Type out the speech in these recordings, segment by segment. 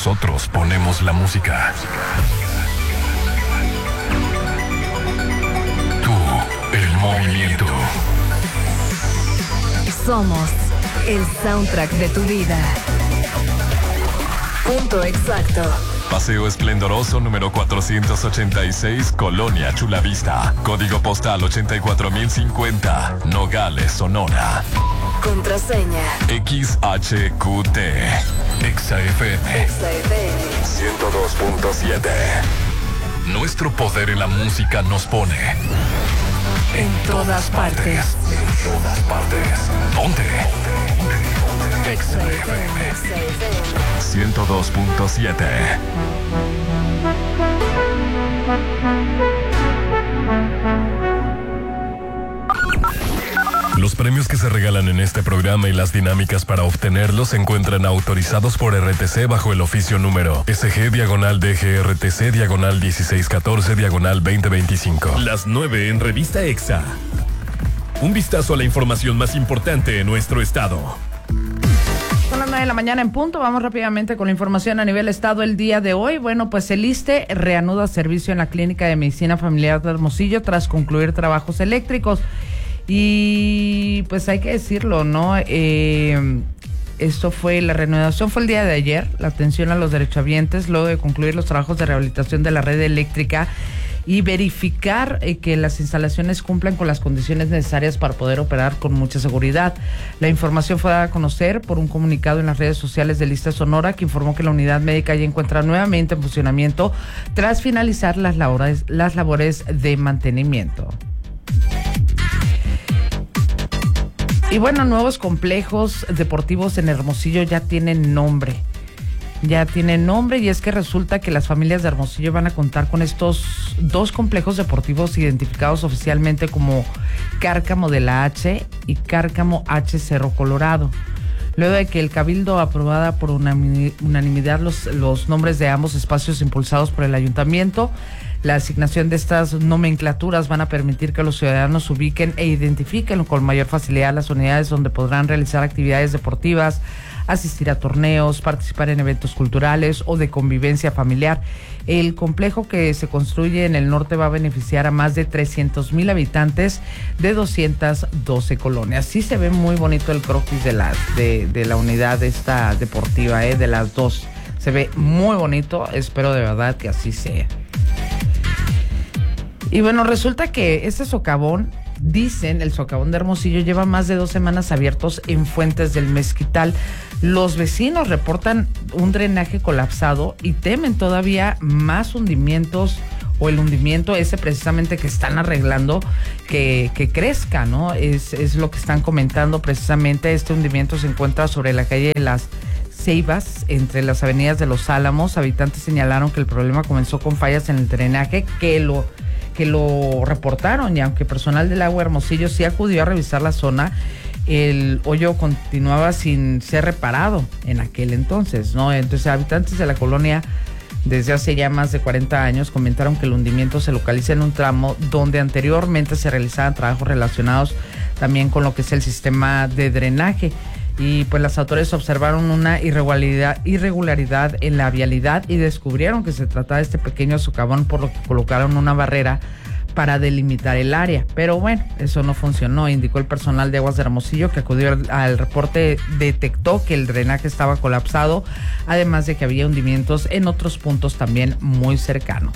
Nosotros ponemos la música. Tú, el movimiento. Somos el soundtrack de tu vida. Punto exacto. Paseo Esplendoroso número 486, Colonia Chulavista. Código postal 84050, Nogales, Sonora. Contraseña XHQT. XFM 102.7. Nuestro poder en la música nos pone en todas partes. En todas partes. Ponte. XFM 102.7. Los premios que se regalan en este programa y las dinámicas para obtenerlos se encuentran autorizados por RTC bajo el oficio número SG-DGRTC/1614/2025. Las 9 en Revista EXA. Un vistazo a la información más importante en nuestro estado. Son las 9 de la mañana en punto. Vamos rápidamente con la información a nivel estado el día de hoy. Bueno, pues el ISSSTE reanuda servicio en la Clínica de Medicina Familiar de Hermosillo tras concluir trabajos eléctricos. Y pues hay que decirlo, ¿no? Esto fue, la reanudación fue el día de ayer, la atención a los derechohabientes luego de concluir los trabajos de rehabilitación de la red eléctrica y verificar que las instalaciones cumplan con las condiciones necesarias para poder operar con mucha seguridad. La información fue dada a conocer por un comunicado en las redes sociales del ISSSTE Sonora, que informó que la unidad médica ya encuentra nuevamente en funcionamiento tras finalizar las labores de mantenimiento. Y bueno, nuevos complejos deportivos en Hermosillo ya tienen nombre. Y es que resulta que las familias de Hermosillo van a contar con estos dos complejos deportivos identificados oficialmente como Cárcamo de la H y Cárcamo H Cerro Colorado. Luego de que el Cabildo aprobara por unanimidad los nombres de ambos espacios impulsados por el ayuntamiento, la asignación de estas nomenclaturas van a permitir que los ciudadanos ubiquen e identifiquen con mayor facilidad las unidades donde podrán realizar actividades deportivas, asistir a torneos, participar en eventos culturales o de convivencia familiar. El complejo que se construye en el norte va a beneficiar a más de 300,000 habitantes de 212 colonias. Sí se ve muy bonito el croquis de la unidad esta deportiva, de las dos. Se ve muy bonito, espero de verdad que así sea. Y bueno, resulta que este socavón, el socavón de Hermosillo lleva más de 2 semanas abiertos en Fuentes del Mezquital. Los vecinos reportan un drenaje colapsado y temen todavía más hundimientos, o el hundimiento ese precisamente que están arreglando que crezca, ¿no? Es lo que están comentando precisamente. Este hundimiento se encuentra sobre la calle de las Ceibas, entre las avenidas de Los Álamos. Habitantes señalaron que el problema comenzó con fallas en el drenaje que lo reportaron, y aunque personal del Agua Hermosillo sí acudió a revisar la zona, el hoyo continuaba sin ser reparado en aquel entonces, ¿no? Entonces, habitantes de la colonia desde hace ya más de 40 años comentaron que el hundimiento se localiza en un tramo donde anteriormente se realizaban trabajos relacionados también con lo que es el sistema de drenaje. Y pues las autoridades observaron una irregularidad en la vialidad y descubrieron que se trataba de este pequeño socavón, por lo que colocaron una barrera para delimitar el área. Pero bueno, eso no funcionó, indicó el personal de Aguas de Hermosillo, que acudió al reporte, detectó que el drenaje estaba colapsado, además de que había hundimientos en otros puntos también muy cercanos.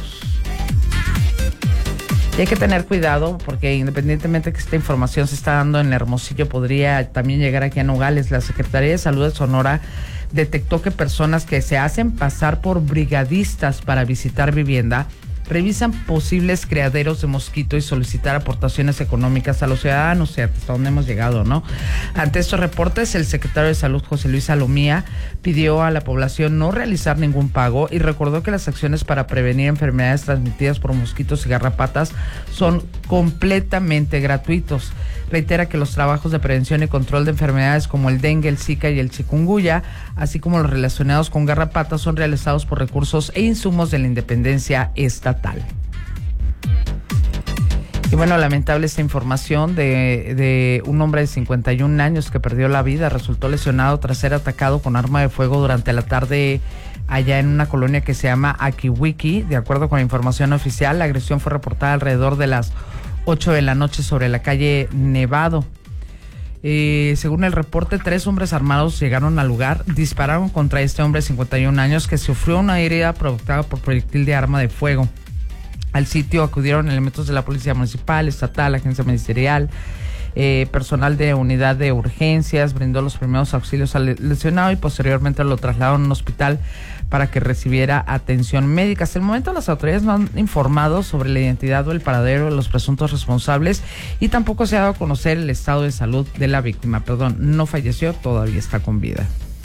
Y hay que tener cuidado porque independientemente que esta información se está dando en Hermosillo, podría también llegar aquí a Nogales. La Secretaría de Salud de Sonora detectó que personas que se hacen pasar por brigadistas para visitar vivienda revisan posibles criaderos de mosquito y solicitar aportaciones económicas a los ciudadanos. O sea, hasta dónde hemos llegado, ¿no? Ante estos reportes, el secretario de Salud, José Luis Salomía, pidió a la población no realizar ningún pago y recordó que las acciones para prevenir enfermedades transmitidas por mosquitos y garrapatas son completamente gratuitos. Reitera que los trabajos de prevención y control de enfermedades como el dengue, el zika y el chikungunya, así como los relacionados con garrapatas, son realizados por recursos e insumos de la Independencia Estatal. Y bueno, lamentable esta información de un hombre de 51 años que perdió la vida. Resultó lesionado tras ser atacado con arma de fuego durante la tarde allá en una colonia que se llama Akiwiki. De acuerdo con la información oficial, la agresión fue reportada alrededor de las 8 de la noche sobre la calle Nevado. Según el reporte, 3 hombres armados llegaron al lugar, dispararon contra este hombre de 51 años que sufrió una herida provocada por proyectil de arma de fuego. Al sitio acudieron elementos de la Policía Municipal, Estatal, Agencia Ministerial, personal de unidad de urgencias, brindó los primeros auxilios al lesionado y posteriormente lo trasladaron a un hospital para que recibiera atención médica. Hasta el momento las autoridades no han informado sobre la identidad o el paradero de los presuntos responsables y tampoco se ha dado a conocer el estado de salud de la víctima. No falleció, todavía está con vida.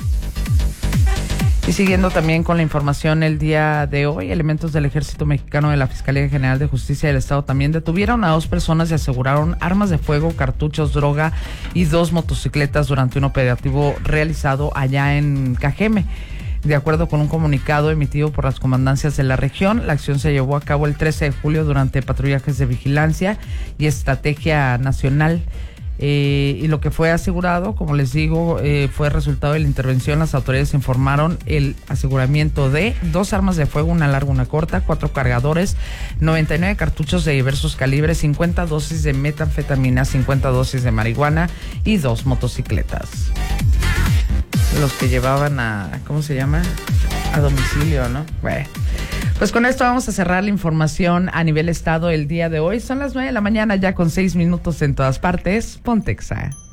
Y siguiendo también con la información el día de hoy, elementos del Ejército Mexicano de la Fiscalía General de Justicia del Estado también detuvieron a 2 personas y aseguraron armas de fuego, cartuchos, droga y 2 motocicletas durante un operativo realizado allá en Cajeme. De acuerdo con un comunicado emitido por las comandancias de la región, la acción se llevó a cabo el 13 de julio durante patrullajes de vigilancia y estrategia nacional. Y lo que fue asegurado, como les digo, fue resultado de la intervención. Las autoridades informaron el aseguramiento de 2 armas de fuego, una larga, una corta, 4 cargadores, 99 cartuchos de diversos calibres, 50 dosis de metanfetamina, 50 dosis de marihuana y 2 motocicletas. Los que llevaban a, ¿cómo se llama? A domicilio, ¿no? Bueno. Pues con esto vamos a cerrar la información a nivel estado el día de hoy. Son las 9 de la mañana ya con 6 minutos en todas partes. Ponte Exa.